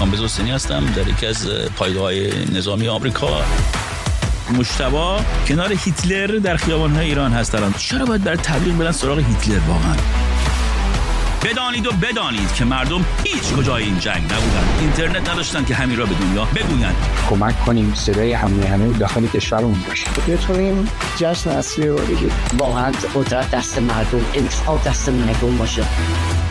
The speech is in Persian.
کامبیز حسینی هستم در یکی از پایگاه‌های نظامی آمریکا. مجتبی کنار هیتلر در خیابان‌های ایران هستن. چرا باید برای تبلیغ برن سراغ هیتلر واقعا؟ بدانید که مردم هیچ کجای این جنگ نبودن. اینترنت نداشتن که همین را به دنیا بگوین. کمک کنیم صدای همه داخل کشورمون باشه. بتونیم جشن اصلی رو بگیریم. واقعا قدرت دست مردم، انتخاب دست مردم باشه.